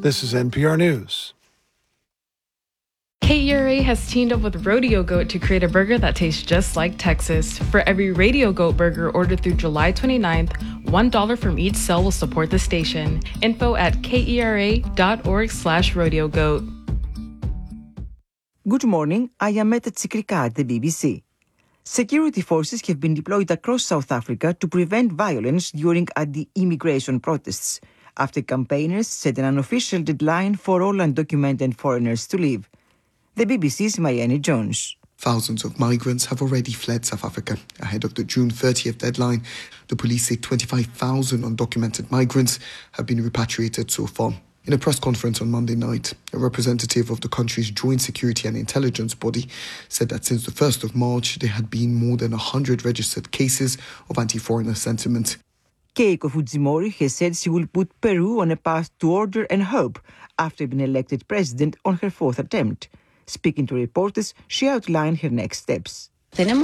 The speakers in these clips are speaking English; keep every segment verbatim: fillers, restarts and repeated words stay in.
This is N P R News. K E R A has teamed up with Rodeo Goat to create a burger that tastes just like Texas. For every Radio Goat burger ordered through July twenty-ninth, one dollar from each sale will support the station. Info at kera.org slash rodeo goat. Good morning, I am Meta Tsikrika at the B B C. Security forces have been deployed across South Africa to prevent violence during anti-immigration protests, after campaigners set an unofficial deadline for all undocumented foreigners to leave. The B B C's Mayeni Jones. Thousands of migrants have already fled South Africa ahead of the June thirtieth deadline. The police say twenty-five thousand undocumented migrants have been repatriated so far. In a press conference on Monday night, a representative of the country's Joint Security and Intelligence Body said that since the first of March, there had been more than one hundred registered cases of anti-foreigner sentiment. Keiko Fujimori has said she will put Peru on a path to order and hope after being elected president on her fourth attempt. Speaking to reporters, she outlined her next steps. We are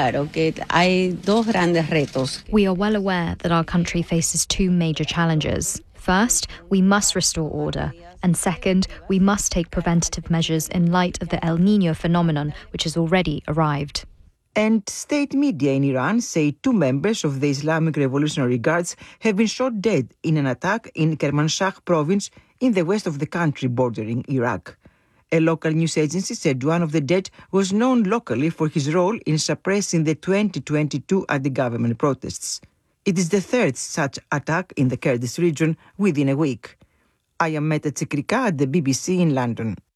well aware that our country faces two major challenges. First, we must restore order. And second, we must take preventative measures in light of the El Niño phenomenon, which has already arrived. And state media in Iran say two members of the Islamic Revolutionary Guards have been shot dead in an attack in Kermanshah province in the west of the country bordering Iraq. A local news agency said one of the dead was known locally for his role in suppressing the twenty twenty-two anti-government protests. It is the third such attack in the Kurdish region within a week. I am Meta Tsikrika at the B B C in London.